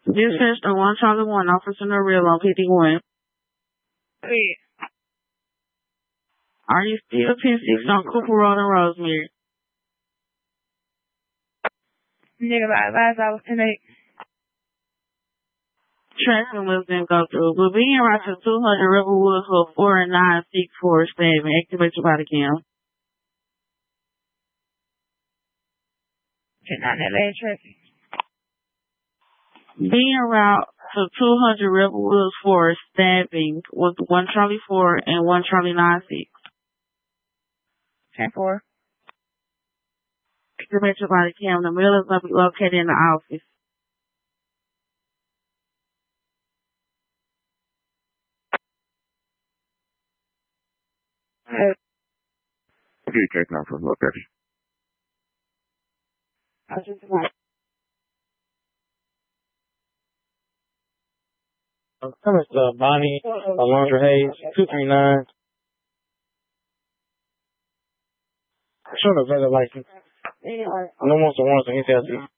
Dispatch on 1 Charlie 1, Officer Norreal on PD1. Wait. Are you still 10-6 on Cooper Road and Rosemary? Nigga, last I was 10-8. Traffic must then go through. But being right to 200 Rebel Woods for 4964 statement. Activate your body cam. Get on that last traffic. Being route to 200 Rebel Woods for stabbing with 1 Charlie 4 and 1 Charlie 96. 10-4. Activate your body cam. The middle is going to be located in the office. Okay, check now for location. I was just like, Coming to Bonnie, Alondra Hayes, 239. Show the vendor license. No more than once in HLC.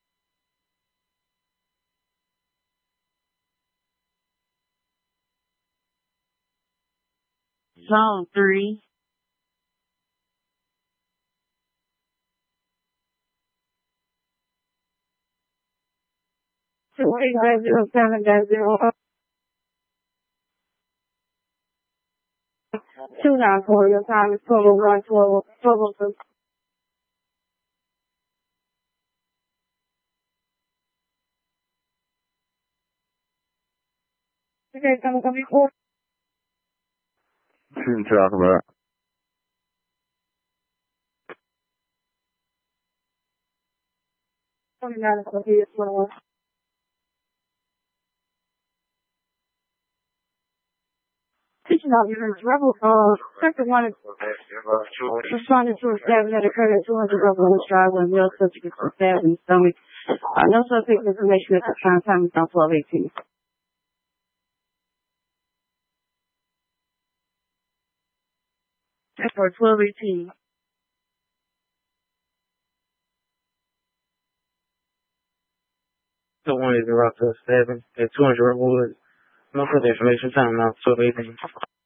Zone 3. so what are you guys doing? 7-0. 294. Your time is 12:01, 12:02. Okay, come before. Shouldn't talk about. Teaching out your Rebel, sector 1 is responding to a stabbing that occurred at 200 Rebel Woods Drive when male subject is stabbed in the stomach. No suspect information at the time is on 12:18. That's for 12:18. The one is about to 7 at 200 Rebel Woods. No further information. Time now, 12:18.